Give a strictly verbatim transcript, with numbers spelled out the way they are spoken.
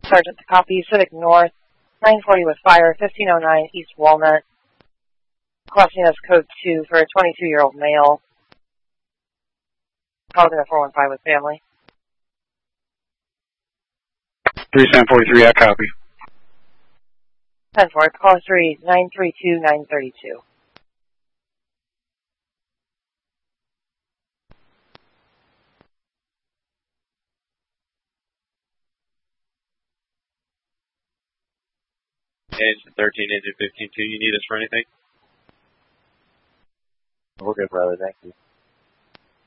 Sergeant to copy, Civic North, nine forty with fire, fifteen oh nine East Walnut. Requesting us code two for a twenty-two-year-old male. Calling in a four one five with family. three seven four three, I copy. ten four, call three, nine three two, nine three two. Engine thirteen, engine fifteen two, you need us for anything? We're good, brother, thank you.